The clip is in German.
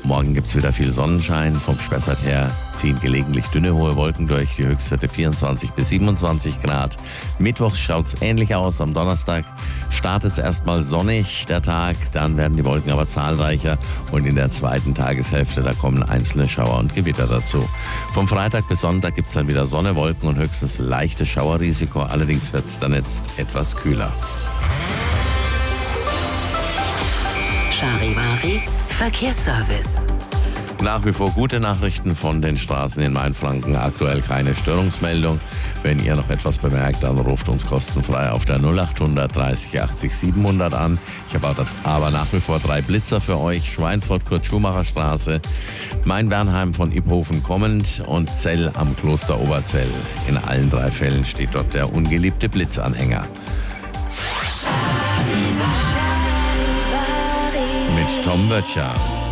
Morgen gibt es wieder viel Sonnenschein. Vom Spessart her ziehen gelegentlich dünne, hohe Wolken durch. Die Höchstwerte 24 bis 27 Grad. Mittwochs schaut es ähnlich aus. Am Donnerstag startet es erstmal sonnig, der Tag. Dann werden die Wolken aber zahlreicher. Und in der zweiten Tageshälfte, da kommen einzelne Schauer und Gewitter dazu. Vom Freitag bis Sonntag gibt es dann wieder Sonne, Wolken und höchstens leichtes Schauerrisiko. Allerdings wird es dann jetzt etwas kühler. Charivari Verkehrsservice. Nach wie vor gute Nachrichten von den Straßen in Mainfranken. Aktuell keine Störungsmeldung. Wenn ihr noch etwas bemerkt, dann ruft uns kostenfrei auf der 0800 30 80 700 an. Ich habe aber nach wie vor 3 Blitzer für euch. Schweinfurt, Kurt-Schumacher-Straße, Main-Bernheim von Iphofen kommend und Zell am Kloster Oberzell. In allen 3 Fällen steht dort der ungeliebte Blitzanhänger. Mit Tom Böttcher.